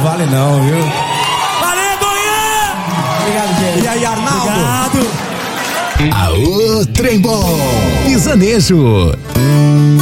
vale não, viu? Valeu, Goiânia! Obrigado, gente. E aí, Arnaldo? Obrigado! Aô, trem bom! Pisanejo.